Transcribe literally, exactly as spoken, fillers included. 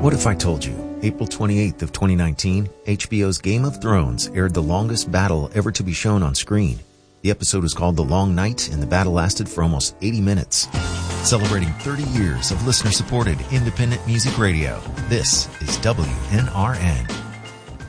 What if I told you, April twenty-eighth of twenty nineteen, H B O's Game of Thrones aired the longest battle ever to be shown on screen. The episode was called The Long Night, and the battle lasted for almost eighty minutes. Celebrating thirty years of listener-supported independent music radio, this is W N R N.